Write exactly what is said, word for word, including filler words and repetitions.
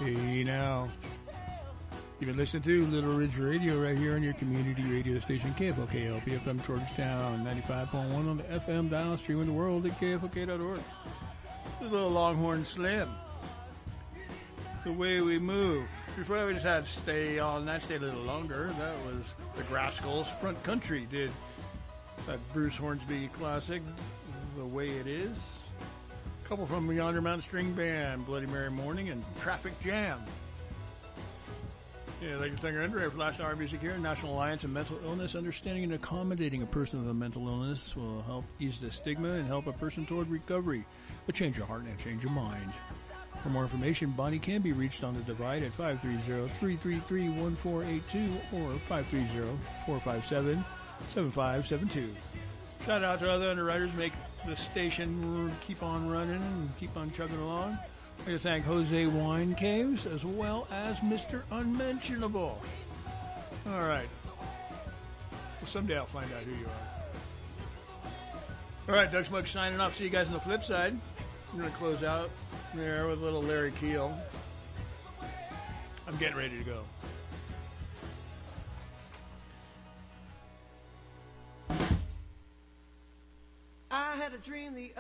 Hey now. You've been listening to Little Ridge Radio right here on your community radio station, K F O K L P F M Georgetown, ninety-five point one on the F M dial, streaming the world at K F O K dot org. This is a little Longhorn Slim. The Way We Move. Before that, we just had Stay All Night, Stay a Little Longer. That was the Grascals. Front Country did that Bruce Hornsby classic, The Way It Is. A couple from Yonder Mountain String Band, Bloody Mary Morning, and Traffic Jam. Yeah, like the singer Andrea for last hour music here. National Alliance of Mental Illness. Understanding and accommodating a person with a mental illness will help ease the stigma and help a person toward recovery. But change your heart and change your mind. For more information, Bonnie can be reached on the Divide at five three zero, three three three, one four eight two or five three zero, four five seven, seven five seven two. Shout out to other underwriters. Make the station keep on running and keep on chugging along. I'd like to thank Jose Wine Caves as well as Mister Unmentionable. All right. Well, someday I'll find out who you are. All right, Doug Smug signing off. See you guys on the flip side. I'm going to close out there with a little Larry Keel. I'm getting ready to go. I had a dream the